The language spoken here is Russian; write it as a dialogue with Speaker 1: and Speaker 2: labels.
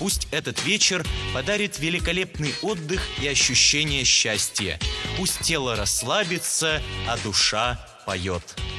Speaker 1: Пусть этот вечер подарит великолепный отдых и ощущение счастья. Пусть тело расслабится, а душа поет.